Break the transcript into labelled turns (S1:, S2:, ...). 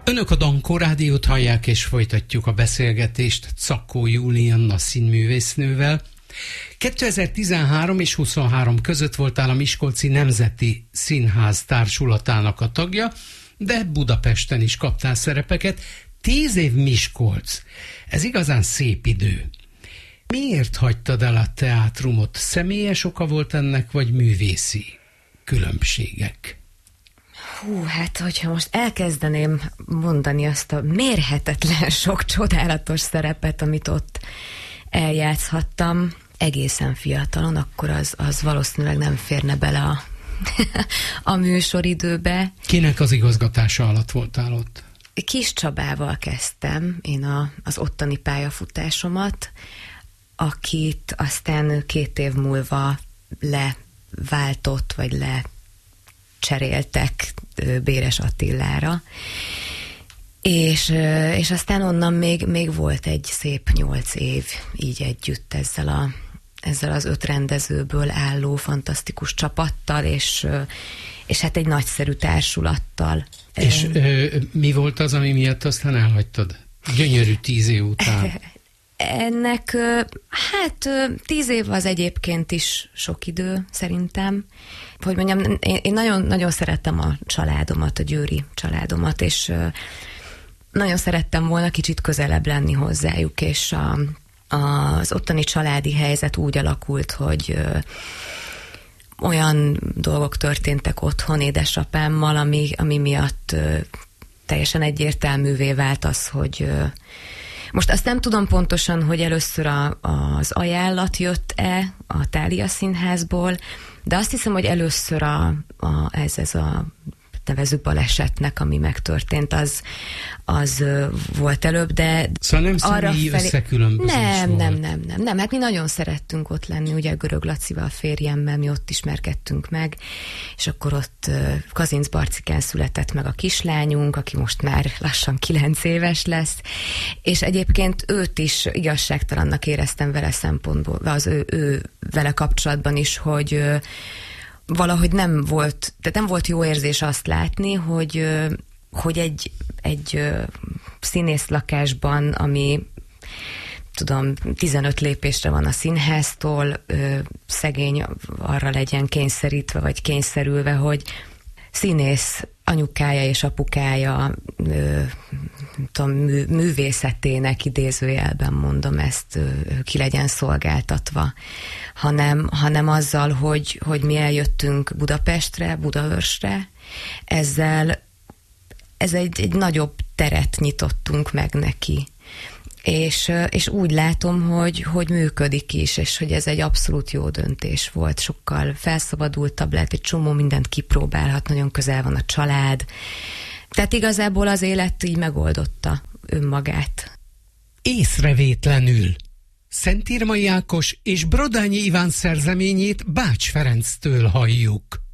S1: Önök a Dankó Rádiót hallják, és folytatjuk a beszélgetést Czakkó Julianna színművésznővel. 2013 és 23 között voltál a Miskolci Nemzeti Színház társulatának a tagja, de Budapesten is kaptál szerepeket. 10 év Miskolc. Ez igazán szép idő. Miért hagytad el a teátrumot? Személyes oka volt ennek, vagy művészi különbségek?
S2: Hát, hogyha most elkezdeném mondani azt a mérhetetlen sok csodálatos szerepet, amit ott eljátszhattam egészen fiatalon, akkor az valószínűleg nem férne bele a műsoridőbe.
S1: Kinek az igazgatása alatt voltál ott?
S2: Kis Csabával kezdtem én az ottani pályafutásomat, akit aztán 2 év múlva leváltott, vagy lecseréltek Béres Attilára. És aztán onnan még volt egy szép 8 év így együtt ezzel az 5 rendezőből álló fantasztikus csapattal, és hát egy nagyszerű társulattal.
S1: És mi volt az, ami miatt aztán elhagytad? Gyönyörű 10 év után.
S2: Ennek, 10 év az egyébként is sok idő, szerintem. Hogy mondjam, én nagyon szerettem a családomat, a győri családomat, és nagyon szerettem volna kicsit közelebb lenni hozzájuk, és az ottani családi helyzet úgy alakult, hogy olyan dolgok történtek otthon édesapámmal, ami miatt teljesen egyértelművé vált az, hogy most azt nem tudom pontosan, hogy először az ajánlat jött-e a Thália Színházból, de azt hiszem, hogy először ez a nevezzük balesetnek, ami megtörtént, az volt előbb, de
S1: szóval nem személyi összekülönbözés volt.
S2: Nem, hát mi nagyon szerettünk ott lenni, ugye Görög Lacival, férjemmel, mi ott ismerkedtünk meg, és akkor ott Kazinc Barcikán született meg a kislányunk, aki most már lassan 9 éves lesz, és egyébként őt is igazságtalannak éreztem vele szempontból, ő vele kapcsolatban is, hogy valahogy nem volt jó érzés azt látni, hogy egy színészlakásban, ami 15 lépésre van a színháztól, szegény arra legyen kényszerítve, vagy kényszerülve, hogy színész anyukája és apukája művészetének, idézőjelben mondom ezt, ki legyen szolgáltatva, hanem azzal, hogy mi eljöttünk Budapestre, Budaörsre, ez egy nagyobb teret nyitottunk meg neki. És úgy látom, hogy működik is, és hogy ez egy abszolút jó döntés volt. Sokkal felszabadultabb lehet, egy csomó mindent kipróbálhat, nagyon közel van a család. Tehát igazából az élet így megoldotta önmagát.
S1: Észrevétlenül. Szent Irmai Ákos és Brodányi Iván szerzeményét Bács Ferenctől halljuk.